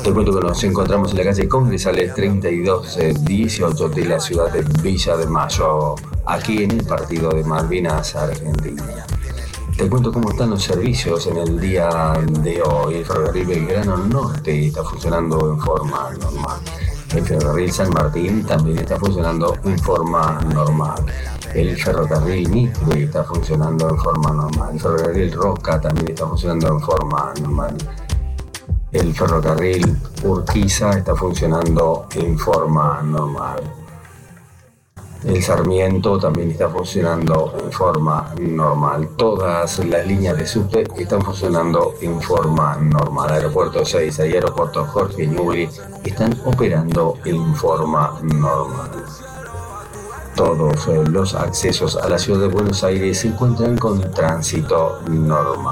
Te cuento que nos encontramos en la calle Congresales 3218 de la ciudad de Villa de Mayo, aquí en el partido de Malvinas Argentina. Te cuento cómo están los servicios en el día de hoy. El ferrocarril Belgrano Norte está funcionando en forma normal. El ferrocarril San Martín también está funcionando en forma normal. El ferrocarril Mitre está funcionando en forma normal. El ferrocarril Roca también está funcionando en forma normal. El ferrocarril Urquiza está funcionando en forma normal. El Sarmiento también está funcionando en forma normal. Todas las líneas de subte están funcionando en forma normal. Aeropuerto 6 y Aeropuerto Jorge Newbery están operando en forma normal. Todos los accesos a la ciudad de Buenos Aires se encuentran con tránsito normal.